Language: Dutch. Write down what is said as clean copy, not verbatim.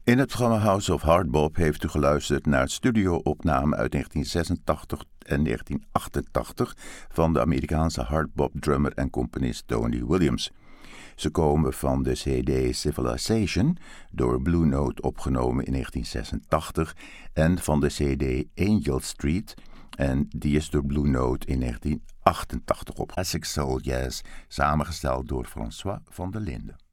In het programma House of Hardbop heeft u geluisterd naar studio-opname uit 1986 en 1988 van de Amerikaanse hardbop-drummer en componist Tony Williams. Ze komen van de CD Civilization, door Blue Note opgenomen in 1986, en van de CD Angel Street, en die is door Blue Note in 1988 op Classic Soul Jazz, samengesteld door François van der Linden.